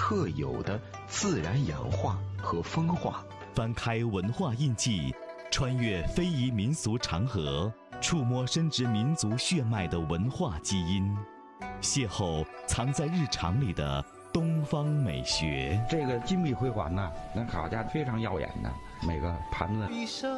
特有的自然氧化和风化。 翻开文化印记，穿越非遗民俗长河，触摸深植民族血脉的文化基因，邂逅藏在日常里的东方美学。 这个金碧辉煌呢，那好家伙非常耀眼的，每个盘子